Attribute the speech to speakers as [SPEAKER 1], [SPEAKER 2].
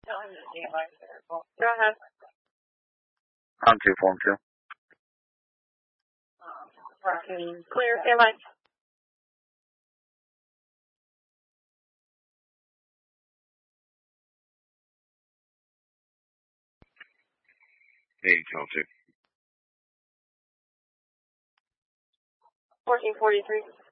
[SPEAKER 1] Go ahead.
[SPEAKER 2] On 242.
[SPEAKER 1] Clear, stand by.
[SPEAKER 2] Hey, Channel 2.
[SPEAKER 1] 1443.